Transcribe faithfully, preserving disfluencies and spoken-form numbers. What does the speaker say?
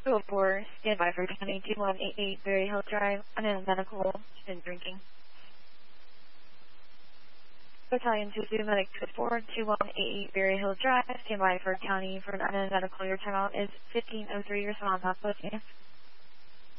oh four, standby for County two one eight eight Berry Hill Drive, unknown medical, been drinking. Battalion two two Medic two four two one eight eight Berry Hill Drive, standby for County for an unknown medical. Your timeout is fifteen oh three. Your response off with you.